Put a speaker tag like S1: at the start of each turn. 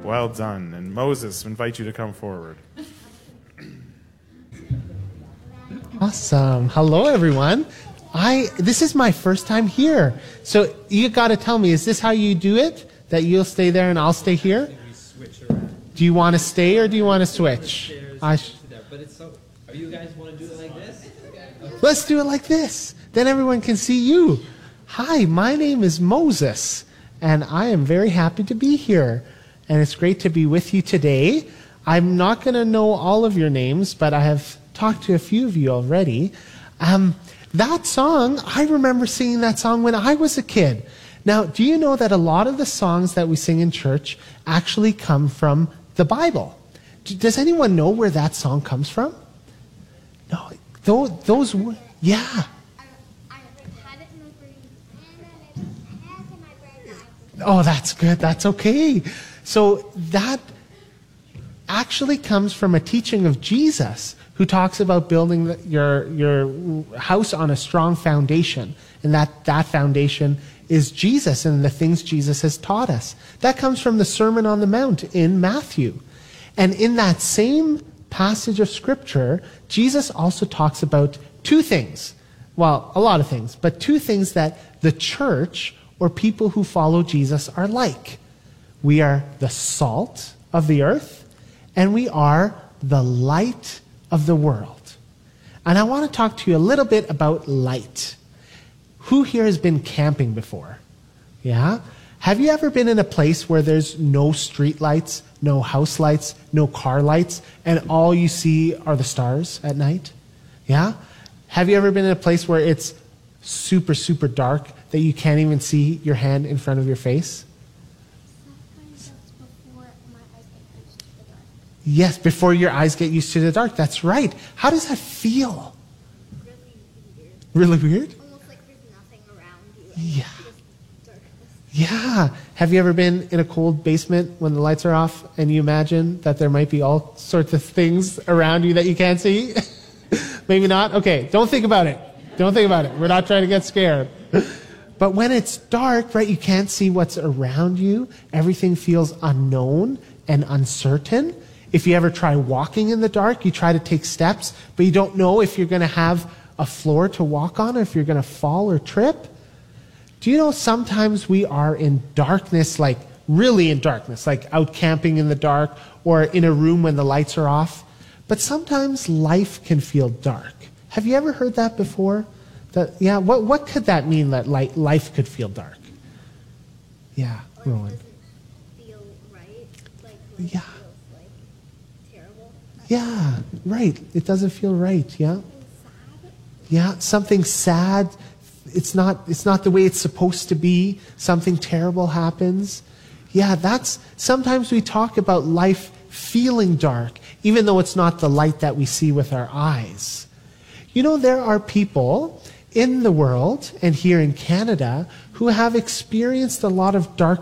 S1: Well done. And Moses, I invite you to come forward.
S2: Awesome. Hello, everyone. This is my first time here. So you got to tell me, is this how you do it? That you'll stay there and I'll stay here?
S3: We switch around.
S2: Do you want to stay or do you want to switch?
S3: But it's so. Are you guys want to do it like this?
S2: Let's do it like this. Then everyone can see you. Hi, my name is Moses, and I am very happy to be here. And it's great to be with you today. I'm not going to know all of your names, but I have talked to a few of you already. That song, I remember singing that song when I was a kid. Now, do you know that a lot of the songs that we sing in church actually come from the Bible? Does anyone know where that song comes from? No, those yeah.
S4: I had it in my brain, and then it has in my brain.
S2: Oh, that's good. That's okay. So that actually comes from a teaching of Jesus, who talks about building your house on a strong foundation, and that foundation is Jesus and the things Jesus has taught us. That comes from the Sermon on the Mount in Matthew. And in that same passage of Scripture, Jesus also talks about two things. Well, a lot of things, but two things that the church or people who follow Jesus are like. We are the salt of the earth, and we are the light of the world. And I want to talk to you a little bit about light. Who here has been camping before? Yeah? Have you ever been in a place where there's no street lights, no house lights, no car lights, and all you see are the stars at night? Yeah? Have you ever been in a place where it's super, super dark that you can't even see your hand in front of your face?
S4: Sometimes that's before my eyes get used to the dark.
S2: Yes, before your eyes get used to the dark. That's right. How does that feel?
S4: Really weird.
S2: Really weird?
S4: Almost like there's nothing around you.
S2: Yeah.
S4: Just darkness.
S2: Yeah. Have you ever been in a cold basement when the lights are off and you imagine that there might be all sorts of things around you that you can't see? Maybe not? Okay, don't think about it. Don't think about it. We're not trying to get scared. But when it's dark, right, you can't see what's around you. Everything feels unknown and uncertain. If you ever try walking in the dark, you try to take steps, but you don't know if you're going to have a floor to walk on or if you're going to fall or trip. Do you know sometimes we are in darkness, like really in darkness, like out camping in the dark or in a room when the lights are off? But sometimes life can feel dark. Have you ever heard that before? Yeah, what could that mean, that life could feel dark? Yeah,
S4: Or it
S2: Rowan.
S4: doesn't feel right. Like
S2: Yeah.
S4: feels like terrible.
S2: Yeah, right. It doesn't feel right, yeah?
S4: And sad.
S2: Yeah, something sad. It's not the way it's supposed to be. Something terrible happens. Yeah, sometimes we talk about life feeling dark, even though it's not the light that we see with our eyes. You know, there are people in the world and here in Canada who have experienced a lot of dark